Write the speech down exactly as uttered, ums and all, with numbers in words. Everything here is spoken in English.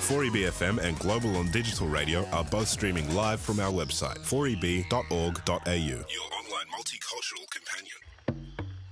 four E B F M and Global on Digital Radio are both streaming live from our website, four e b dot org dot a u. Your online multicultural companion.